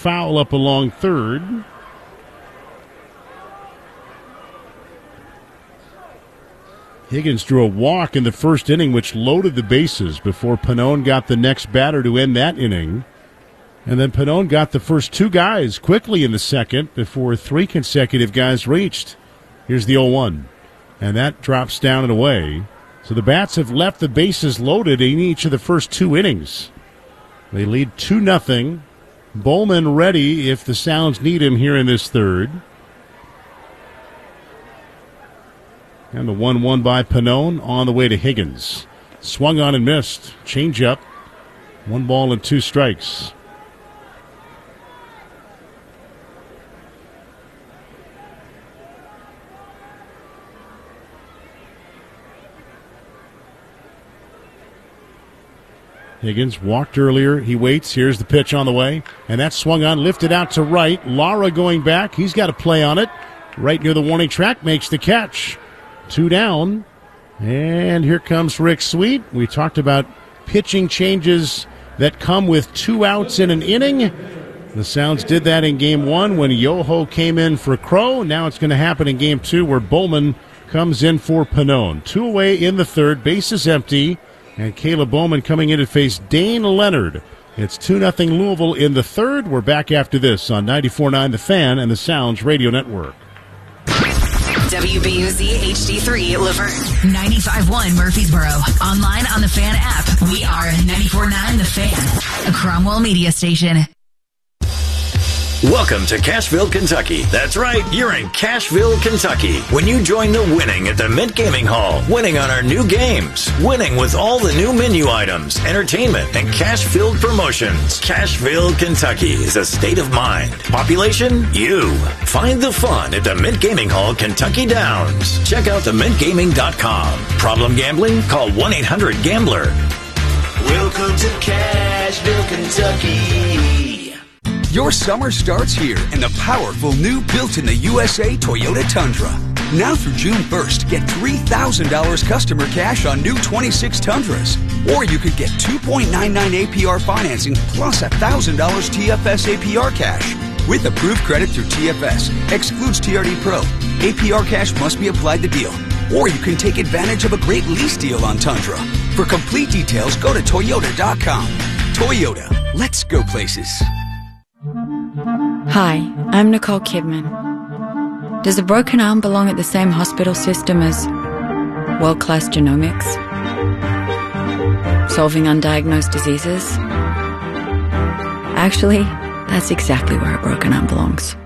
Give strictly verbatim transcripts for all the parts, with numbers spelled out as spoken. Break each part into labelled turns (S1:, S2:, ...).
S1: foul up along third. Higgins drew a walk in the first inning, which loaded the bases before Pannone got the next batter to end that inning. And then Pannone got the first two guys quickly in the second before three consecutive guys reached. Here's the oh one. And that drops down and away. So the Bats have left the bases loaded in each of the first two innings. They lead two nothing. Bowman ready if the Sounds need him here in this third. And the one one by Pannone on the way to Higgins. Swung on and missed. Change up. One ball and two strikes. Higgins walked earlier. He waits. Here's the pitch on the way. And that's swung on, lifted out to right. Lara going back. He's got a play on it. Right near the warning track, makes the catch. Two down. And here comes Rick Sweet. We talked about pitching changes that come with two outs in an inning. The Sounds did that in game one when Yoho came in for Crow. Now it's going to happen in game two where Bowman comes in for Pannone. Two away in the third. Bases empty. And Caleb Bowman coming in to face Dane Leonard. It's two nothing Louisville in the third. We're back after this on ninety-four point nine The Fan and the Sounds Radio Network.
S2: W B U Z H D three Laverne. ninety-five point one Murfreesboro. Online on the Fan app. We are ninety-four point nine The Fan. A Cromwell media station.
S3: Welcome to Cashville, Kentucky. That's right, you're in Cashville, Kentucky. When you join the winning at the Mint Gaming Hall, winning on our new games, winning with all the new menu items, entertainment, and cash-filled promotions. Cashville, Kentucky is a state of mind. Population? You. Find the fun at the Mint Gaming Hall, Kentucky Downs. Check out the mint gaming dot com. Problem gambling? Call one eight hundred gambler.
S4: Welcome to Cashville, Kentucky.
S5: Your summer starts here in the powerful new built-in-the-U S A Toyota Tundra. Now through June first, get three thousand dollars customer cash on new twenty-six Tundras. Or you could get two point nine nine A P R financing plus one thousand dollars T F S A P R cash. With approved credit through T F S, excludes T R D Pro. A P R cash must be applied to deal. Or you can take advantage of a great lease deal on Tundra. For complete details, go to Toyota dot com. Toyota, let's go places.
S6: Hi, I'm Nicole Kidman. Does a broken arm belong at the same hospital system as world-class genomics? Solving undiagnosed diseases? Actually, that's exactly where a broken arm belongs.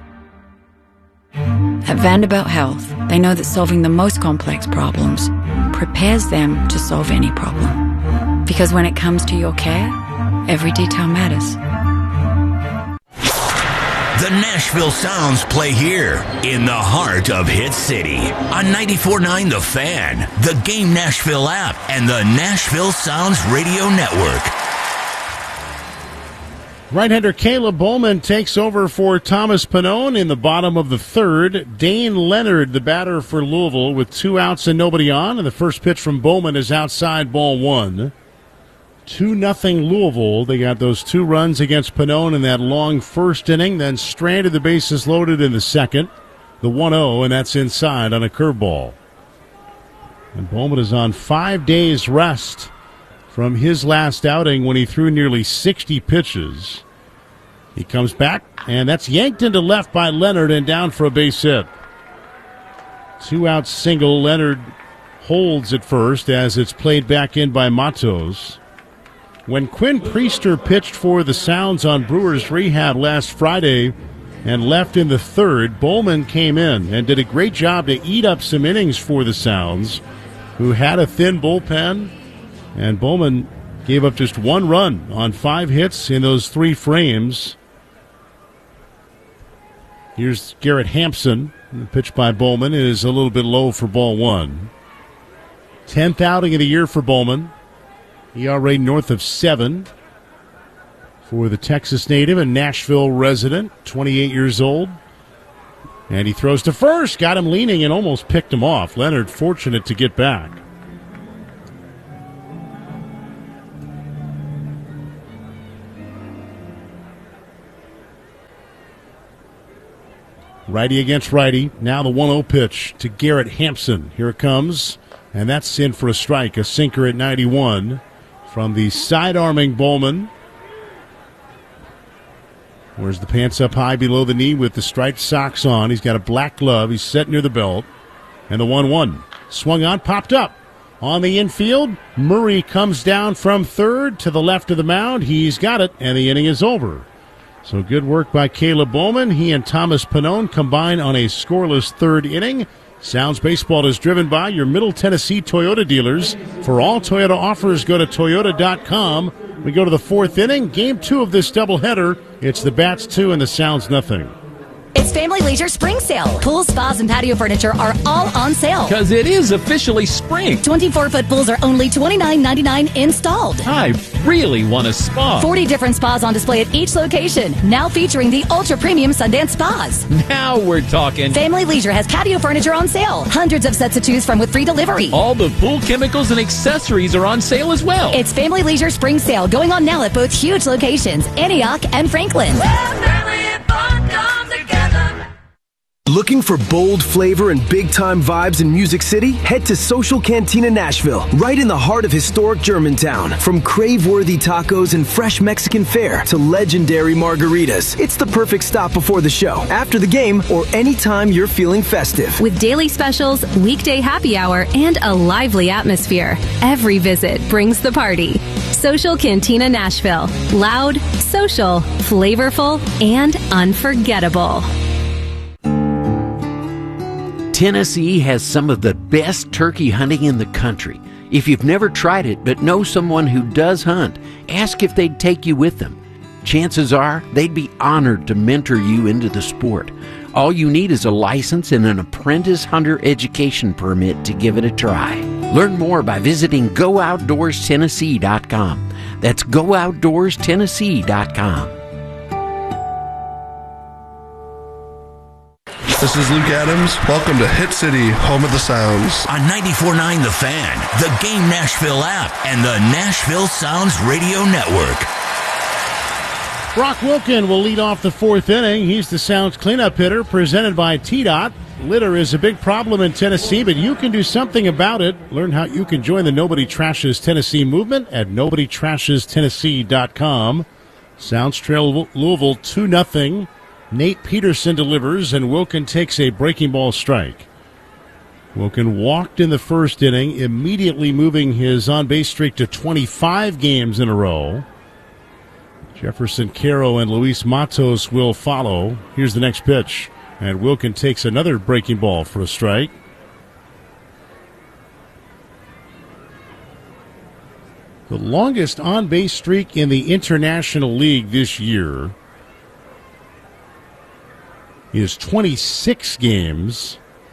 S6: At Vanderbilt Health, they know that solving the most complex problems prepares them to solve any problem. Because when it comes to your care, every detail matters.
S7: The Nashville Sounds play here in the heart of Hit City on ninety-four point nine The Fan, the Game Nashville app, and the Nashville Sounds Radio Network.
S1: Right-hander Caleb Bowman takes over for Thomas Pannone in the bottom of the third. Dane Leonard, the batter for Louisville, with two outs and nobody on. And the first pitch from Bowman is outside, ball one. two nothing Louisville. They got those two runs against Pannone in that long first inning, then stranded the bases loaded in the second. The one oh, and that's inside on a curveball. And Bowman is on five days rest from his last outing when he threw nearly sixty pitches. He comes back, and that's yanked into left by Leonard and down for a base hit. Two-out single. Leonard holds at first as it's played back in by Matos. When Quinn Priester pitched for the Sounds on Brewers rehab last Friday and left in the third, Bowman came in and did a great job to eat up some innings for the Sounds, who had a thin bullpen. And Bowman gave up just one run on five hits in those three frames. Here's Garrett Hampson. The pitch by Bowman is a little bit low for ball one. Tenth outing of the year for Bowman. E R A north of seven for the Texas native and Nashville resident, twenty-eight years old. And he throws to first, got him leaning and almost picked him off. Leonard fortunate to get back. Righty against righty. Now the one oh pitch to Garrett Hampson. Here it comes, and that's in for a strike. A sinker at ninety-one from the side-arming Bowman. Wears the pants up high below the knee with the striped socks on. He's got a black glove. He's set near the belt. And the one one. Swung on, popped up. On the infield, Murray comes down from third to the left of the mound. He's got it, and the inning is over. So good work by Caleb Bowman. He and Thomas Pannone combine on a scoreless third inning. Sounds Baseball is driven by your Middle Tennessee Toyota dealers. For all Toyota offers, go to toyota dot com. We go to the fourth inning, game two of this doubleheader. It's the Bats two and the Sounds nothing.
S8: It's Family Leisure Spring Sale. Pools, spas, and patio furniture are all on sale.
S9: Because it is officially spring.
S8: twenty-four foot pools are only twenty-nine ninety-nine installed.
S9: I really want a spa.
S8: forty different spas on display at each location. Now featuring the ultra-premium Sundance Spas.
S9: Now we're talking.
S8: Family Leisure has patio furniture on sale. Hundreds of sets to choose from with free delivery.
S9: All the pool chemicals and accessories are on sale as well.
S8: It's Family Leisure Spring Sale going on now at both huge locations, Antioch and Franklin.
S10: Looking for bold flavor and big-time vibes in Music City? Head to Social Cantina Nashville, right in the heart of historic Germantown. From crave-worthy tacos and fresh Mexican fare to legendary margaritas, it's the perfect stop before the show, after the game, or anytime you're feeling festive.
S11: With daily specials, weekday happy hour, and a lively atmosphere, every visit brings the party. Social Cantina Nashville. Loud, social, flavorful, and unforgettable.
S12: Tennessee has some of the best turkey hunting in the country. If you've never tried it but know someone who does hunt, ask if they'd take you with them. Chances are they'd be honored to mentor you into the sport. All you need is a license and an apprentice hunter education permit to give it a try. Learn more by visiting go outdoors tennessee dot com. That's go outdoors tennessee dot com.
S13: This is Luke Adams. Welcome to Hit City, home of the Sounds.
S7: On ninety-four point nine The Fan, the Game Nashville app, and the Nashville Sounds Radio Network.
S1: Brock Wilken will lead off the fourth inning. He's the Sounds cleanup hitter presented by T DOT. Litter is a big problem in Tennessee, but you can do something about it. Learn how you can join the Nobody Trashes Tennessee movement at nobody trashes tennessee dot com. Sounds trail Louisville two nothing. Nate Peterson delivers, and Wilken takes a breaking ball strike. Wilken walked in the first inning, immediately moving his on-base streak to twenty-five games in a row. Jefferson Caro and Luis Matos will follow. Here's the next pitch, and Wilken takes another breaking ball for a strike. The longest on-base streak in the International League this year is twenty-six games.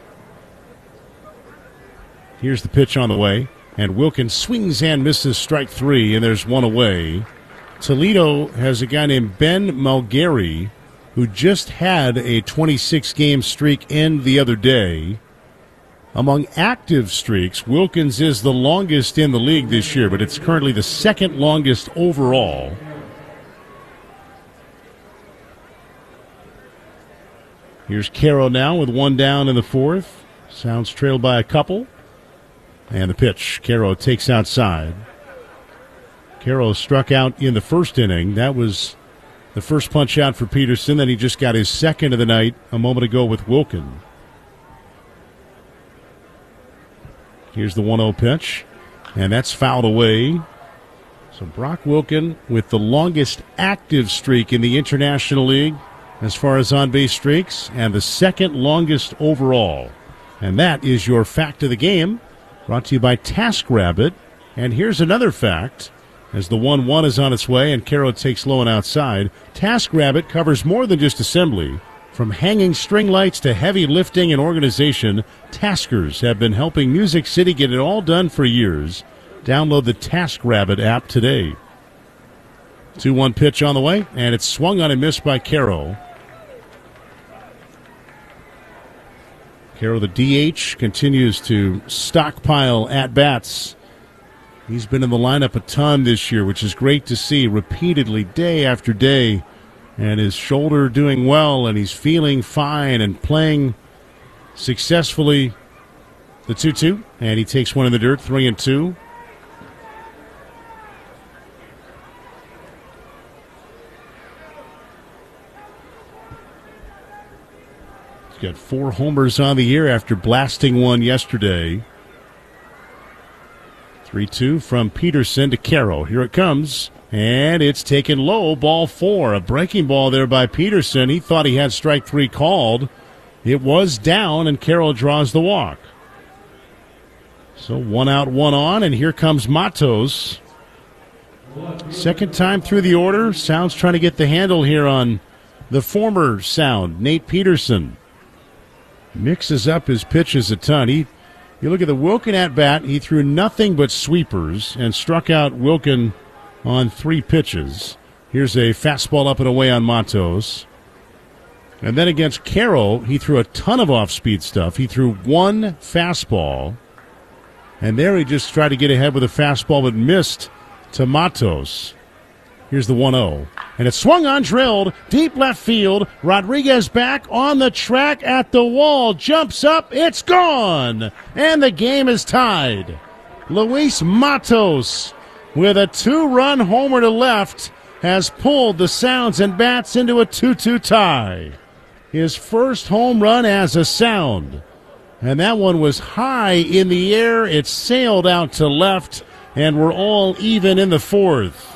S1: Here's the pitch on the way, and Wilken swings and misses strike three, and there's one away. Toledo has a guy named Ben Malgary who just had a twenty-six game streak end the other day. Among active streaks, Wilkins is the longest in the league this year, but it's currently the second longest overall. Here's Caro now with one down in the fourth. Sounds trailed by a couple. And the pitch. Caro takes outside. Caro struck out in the first inning. That was the first punch out for Peterson. Then he just got his second of the night a moment ago with Wilken. Here's the one oh pitch. And that's fouled away. So Brock Wilken with the longest active streak in the International League as far as on-base streaks, and the second longest overall. And that is your fact of the game, brought to you by TaskRabbit. And here's another fact. As the one one is on its way and Caro takes low and outside, TaskRabbit covers more than just assembly. From hanging string lights to heavy lifting and organization, Taskers have been helping Music City get it all done for years. Download the TaskRabbit app today. two one pitch on the way, and it's swung on and missed by Caro. Caro, the D H, continues to stockpile at-bats. He's been in the lineup a ton this year, which is great to see repeatedly, day after day. And his shoulder doing well, and he's feeling fine and playing successfully the two two. And he takes one in the dirt, three and two. He's got four homers on the year after blasting one yesterday. three two from Peterson to Carroll. Here it comes. And it's taken low, ball four. A breaking ball there by Peterson. He thought he had strike three called. It was down, and Carroll draws the walk. So one out, one on, and here comes Matos. Second time through the order. Sound's trying to get the handle here on the former Sound, Nate Peterson. Mixes up his pitches a ton. He, you look at the Wilkin at-bat, he threw nothing but sweepers and struck out Wilkin on three pitches. Here's a fastball up and away on Matos. And then against Carroll, he threw a ton of off-speed stuff. He threw one fastball. And there he just tried to get ahead with a fastball but missed to Matos. Here's the one oh. And it swung on, drilled, deep left field. Rodriguez back on the track at the wall. Jumps up, it's gone. And the game is tied. Luis Matos, with a two-run homer to left, has pulled the Sounds and Bats into a two two tie. His first home run as a Sound. And that one was high in the air. It sailed out to left, and we're all even in the fourth.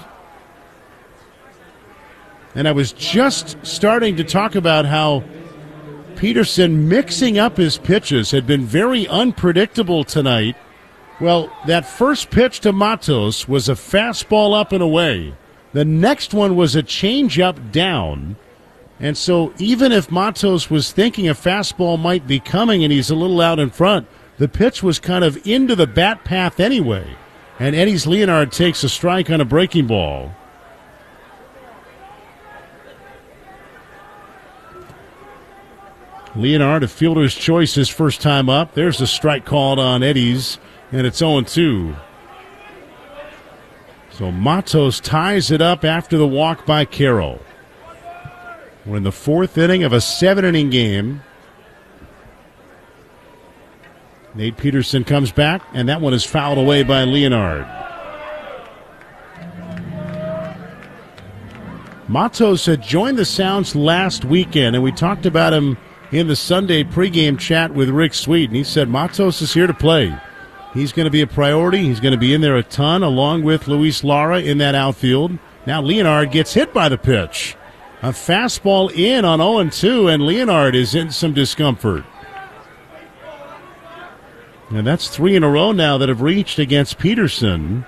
S1: And I was just starting to talk about how Peterson mixing up his pitches had been very unpredictable tonight. Well, that first pitch to Matos was a fastball up and away. The next one was a changeup down. And so even if Matos was thinking a fastball might be coming and he's a little out in front, the pitch was kind of into the bat path anyway. And Eddie's Leonard takes a strike on a breaking ball. Leonard, a fielder's choice his first time up. There's a strike called on Eddie's, and it's oh two. So Matos ties it up after the walk by Carroll. We're in the fourth inning of a seven-inning game. Nate Peterson comes back, and that one is fouled away by Leonard. Matos had joined the Sounds last weekend, and we talked about him in the Sunday pregame chat with Rick Sweet, and he said Matos is here to play. He's going to be a priority. He's going to be in there a ton, along with Luis Lara in that outfield. Now Leonard gets hit by the pitch. A fastball in on oh two, and Leonard is in some discomfort. And that's three in a row now that have reached against Peterson.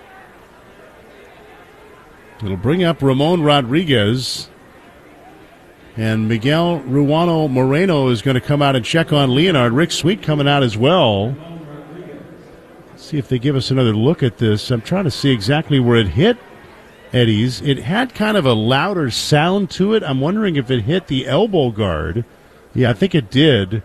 S1: It'll bring up Ramon Rodriguez. And Miguel Ruano Moreno is going to come out and check on Leonard. Rick Sweet coming out as well. Let's see if they give us another look at this. I'm trying to see exactly where it hit Eddie's. It had kind of a louder sound to it. I'm wondering if it hit the elbow guard. Yeah, I think it did.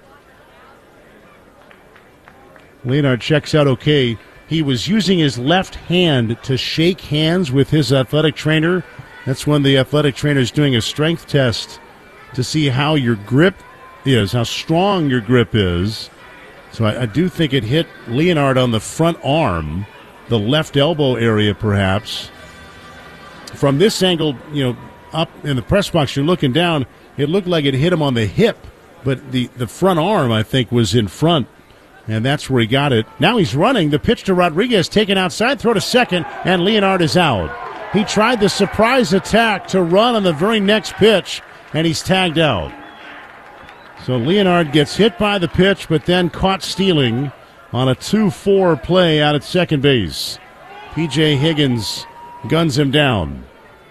S1: Leonard checks out okay. He was using his left hand to shake hands with his athletic trainer. That's when the athletic trainer is doing a strength test to see how your grip is, how strong your grip is. So I, I do think it hit Leonard on the front arm, the left elbow area perhaps. From this angle, you know, up in the press box, you're looking down, it looked like it hit him on the hip, but the, the front arm, I think, was in front, and that's where he got it. Now he's running. The pitch to Rodriguez taken outside, throw to second, and Leonard is out. He tried the surprise attack to run on the very next pitch, and he's tagged out. So Leonard gets hit by the pitch, but then caught stealing on a two four play out at second base. P J Higgins guns him down.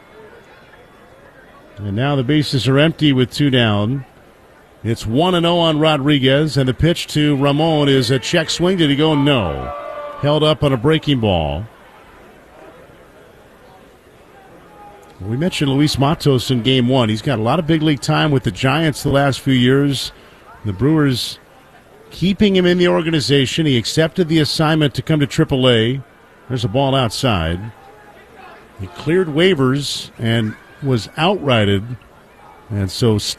S1: And now the bases are empty with two down. It's one and oh on Rodriguez, and the pitch to Ramon is a check swing. Did he go? No. Held up on a breaking ball. We mentioned Luis Matos in game one. He's got a lot of big league time with the Giants the last few years. The Brewers keeping him in the organization. He accepted the assignment to come to triple A. There's a ball outside. He cleared waivers and was outrighted And so